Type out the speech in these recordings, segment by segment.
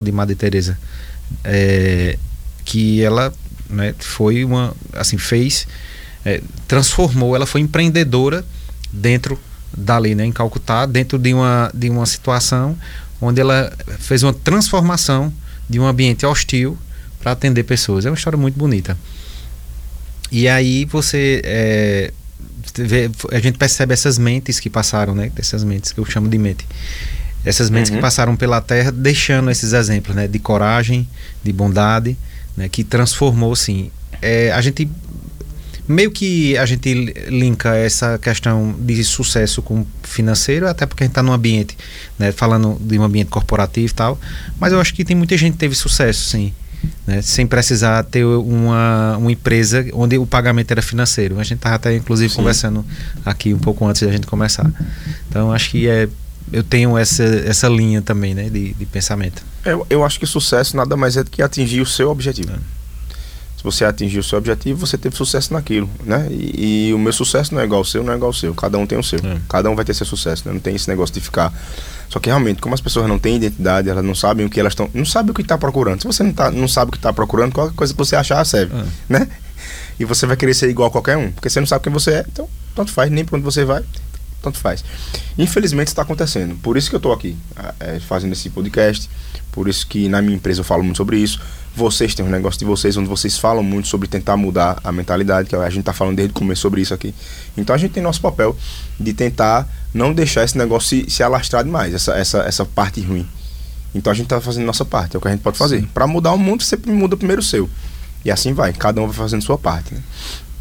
de Madre Teresa, que ela, né, foi assim, transformou, ela foi empreendedora dentro dali, né, em Calcutá, dentro de uma situação onde ela fez uma transformação de um ambiente hostil para atender pessoas. É uma história muito bonita. E aí a gente percebe essas mentes que passaram, né, essas mentes que eu chamo de mente. Essas mentes que passaram pela Terra, deixando esses exemplos, né, de coragem, de bondade, né, que transformou, sim. A gente linka essa questão de sucesso com financeiro, até porque a gente está num ambiente, né, falando de um ambiente corporativo e tal, mas eu acho que tem muita gente que teve sucesso, sim, né, sem precisar ter uma empresa onde o pagamento era financeiro. A gente estava até, inclusive, conversando aqui um pouco antes da gente começar. Então, acho que eu tenho essa linha também, né, de pensamento. Eu acho que sucesso nada mais é do que atingir o seu objetivo. Se você atingir o seu objetivo, você teve sucesso naquilo, né? E o meu sucesso não é igual ao seu, não é igual ao seu. Cada um tem o seu. Cada um vai ter seu sucesso, né? Não tem esse negócio de ficar... Só que realmente, como as pessoas não têm identidade, elas não sabem o que elas estão... Não sabem o que está procurando. Se você não sabe o que está procurando, qualquer coisa que você achar serve, né? E você vai querer ser igual a qualquer um. Porque você não sabe quem você é, então tanto faz. Nem para onde você vai, tanto faz. Infelizmente está acontecendo. Por isso que eu estou aqui fazendo esse podcast. Por isso que na minha empresa eu falo muito sobre isso. Vocês têm um negócio de vocês onde vocês falam muito sobre tentar mudar a mentalidade, que a gente está falando desde o começo sobre isso aqui. Então a gente tem nosso papel de tentar não deixar esse negócio se alastrar demais, essa parte ruim. Então a gente está fazendo nossa parte, é o que a gente pode fazer. Para mudar o mundo, você muda primeiro o seu. E assim vai, cada um vai fazendo sua parte, né?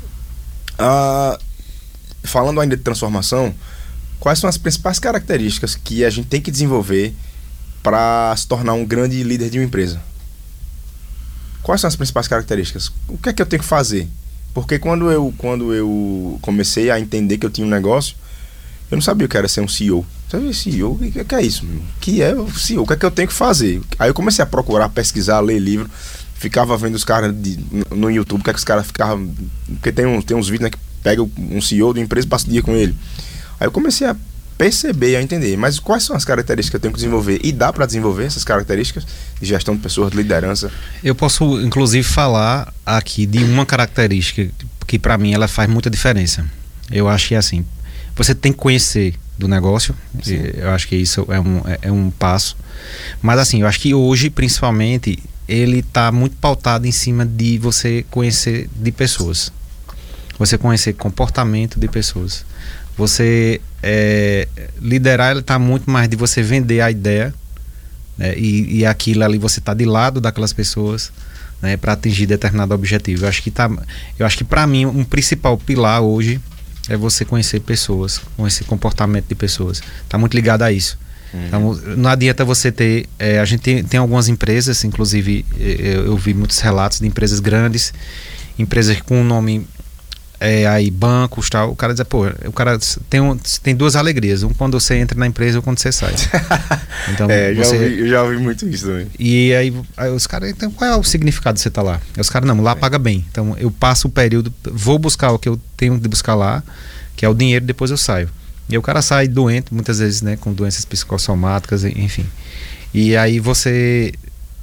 Falando ainda de transformação, quais são as principais características que a gente tem que desenvolver para se tornar um grande líder de uma empresa? Quais são as principais características? O que é que eu tenho que fazer? Porque quando eu comecei a entender que eu tinha um negócio, eu não sabia o que era ser um CEO. Sabe, CEO? O que é isso? O que é o CEO? O que é que eu tenho que fazer? Aí eu comecei a procurar, pesquisar, ler livro. Ficava vendo os caras no YouTube, o que é que os caras ficavam... Porque tem uns vídeos, né, que pega um CEO de uma empresa e passa o dia com ele. Aí eu comecei a perceber, a entender, mas quais são as características que eu tenho que desenvolver? E dá para desenvolver essas características de gestão de pessoas, de liderança? Eu posso, inclusive, falar aqui de uma característica que, para mim, ela faz muita diferença. Eu acho que é assim, você tem que conhecer do negócio. Eu acho que isso é um passo. Mas, assim, eu acho que hoje, principalmente, ele está muito pautado em cima de você conhecer de pessoas. Você conhecer comportamento de pessoas. Você liderar, ele está muito mais de você vender a ideia, né, e aquilo ali você está de lado daquelas pessoas, né, para atingir determinado objetivo. Eu acho que para mim um principal pilar hoje é você conhecer pessoas, conhecer comportamento de pessoas. Está muito ligado a isso. Então, não adianta você ter... a gente tem algumas empresas, inclusive eu vi muitos relatos de empresas grandes, empresas com um nome... aí bancos, tal, o cara diz, o cara tem duas alegrias, quando você entra na empresa ou quando você sai. Então, eu já ouvi muito isso também. E aí os caras, então qual é o significado de você estar lá? Os caras, não, lá paga bem, então eu passo o período, vou buscar o que eu tenho de buscar lá, que é o dinheiro, depois eu saio. E o cara sai doente, muitas vezes, né, com doenças psicossomáticas, enfim. E aí você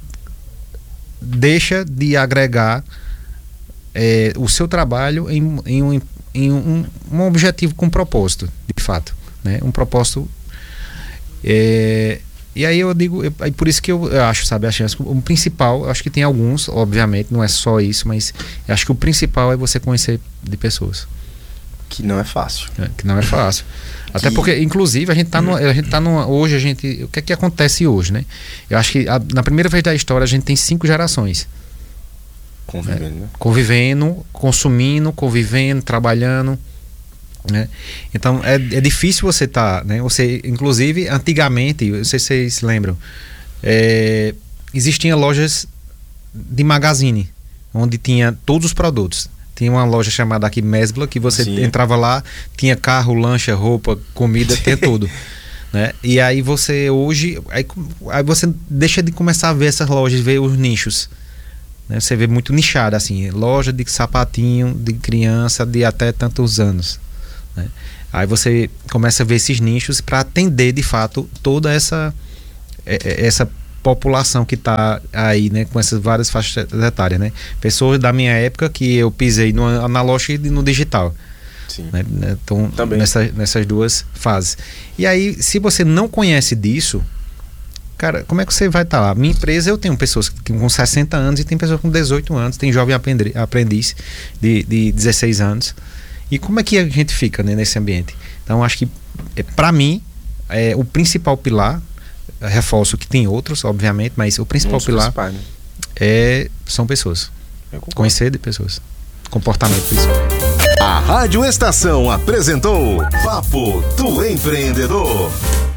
deixa de agregar o seu trabalho em um objetivo com propósito, de fato, né? Um propósito. E aí eu digo, por isso que eu acho, sabe, o principal, eu acho que tem alguns, obviamente, não é só isso, mas eu acho que o principal é você conhecer de pessoas. Que não é fácil. Que não é fácil. Até porque, inclusive, hoje, o que é que acontece hoje, né? Eu acho que na primeira vez da história a gente tem 5 gerações. Convivendo, né? Convivendo, consumindo, convivendo, trabalhando, né? Então é difícil você estar, né? Você, inclusive, antigamente, não sei se vocês lembram, existiam lojas de magazine, onde tinha todos os produtos. Tinha uma loja chamada aqui Mesbla, que você entrava lá, tinha carro, lancha, roupa, comida, tinha tudo. Né? E aí você hoje, aí você deixa de começar a ver essas lojas, ver os nichos. Né? Você vê muito nichado, assim, loja de sapatinho de criança de até tantos anos. Né? Aí você começa a ver esses nichos para atender de fato toda essa população que está aí, né, com essas várias faixas etárias, né? Pessoas da minha época que eu pisei no analógico e no digital. Sim. Né? Então, nessas duas fases. E aí, se você não conhece disso, cara, como é que você vai estar lá? Minha empresa, eu tenho pessoas com 60 anos e tem pessoas com 18 anos, tem jovem aprendiz de 16 anos. E como é que a gente fica, né, nesse ambiente? Então, acho que, para mim, o principal pilar, reforço que tem outros, obviamente, mas o principal pilar são pessoas. Conhecer de pessoas. Comportamento principalmente. A Rádio Estação apresentou Papo do Empreendedor.